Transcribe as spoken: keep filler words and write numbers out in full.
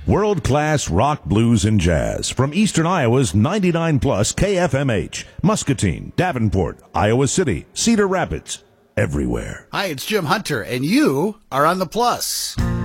World-class rock, blues, and jazz from Eastern Iowa's ninety-nine plus K F M H, Muscatine, Davenport, Iowa City, Cedar Rapids, everywhere. Hi, it's Jim Hunter, and you are on the Plus.